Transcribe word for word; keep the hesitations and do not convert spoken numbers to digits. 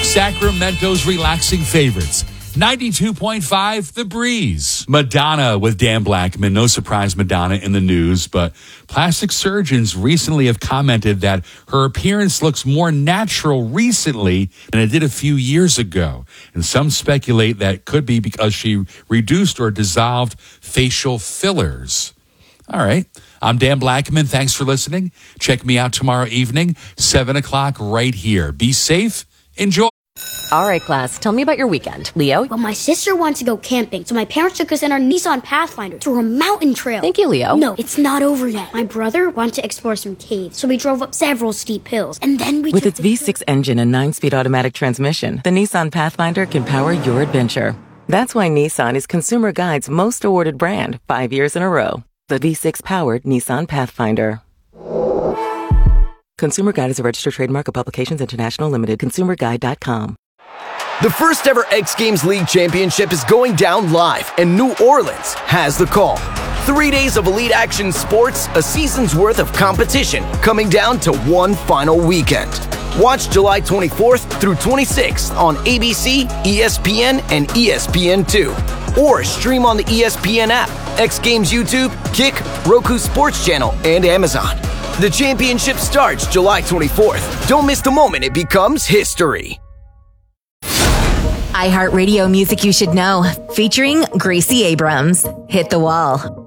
Sacramento's relaxing favorites. ninety-two point five The Breeze. Madonna with Dan Blackman. No surprise Madonna in the news, but plastic surgeons recently have commented that her appearance looks more natural recently than it did a few years ago. And some speculate that could be because she reduced or dissolved facial fillers. All right. I'm Dan Blackman. Thanks for listening. Check me out tomorrow evening, seven o'clock right here. Be safe. Enjoy. All right, class, tell me about your weekend. Leo? Well, my sister wanted to go camping, so my parents took us in our Nissan Pathfinder through a mountain trail. Thank you, Leo. No, it's not over yet. My brother wanted to explore some caves, so we drove up several steep hills, and then we With took its V six engine and nine-speed automatic transmission, the Nissan Pathfinder can power your adventure. That's why Nissan is Consumer Guide's most awarded brand five years in a row. The V six-powered Nissan Pathfinder. Consumer Guide is a registered trademark of Publications International Limited. consumer guide dot com. The first ever X Games League Championship is going down live, and New Orleans has the call. Three days of elite action sports, a season's worth of competition, coming down to one final weekend. Watch July twenty-fourth through twenty-sixth on A B C, E S P N, and E S P N two. Or stream on the E S P N app, X Games YouTube, Kick, Roku Sports Channel, and Amazon. The championship starts July twenty-fourth. Don't miss the moment it becomes history. iHeartRadio Music You Should Know, featuring Gracie Abrams. Hit the Wall.